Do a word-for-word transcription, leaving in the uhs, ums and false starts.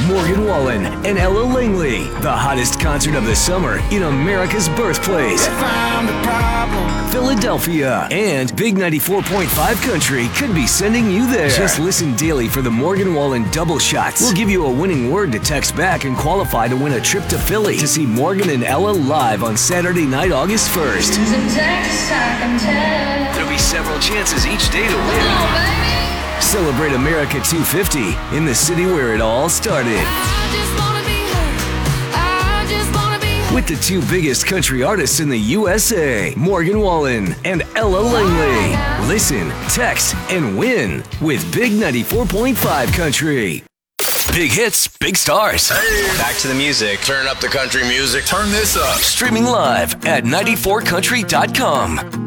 Morgan Wallen and Ella Langley. The hottest concert of the summer in America's birthplace, Philadelphia. And Big ninety-four point five Country could be sending you there. Just listen daily for the Morgan Wallen double shots. We'll give you a winning word to text back and qualify to win a trip to Philly to see Morgan and Ella live on Saturday night, August first. There'll be several chances each day to win. Celebrate America two fifty in the city where it all started. With the two biggest country artists in the U S A, Morgan Wallen and Ella Langley. Listen, text, and win with Big ninety-four point five Country. Big hits, big stars. Hey. Back to the music. Turn up the country music. Turn this up. Streaming live at ninety-four country dot com.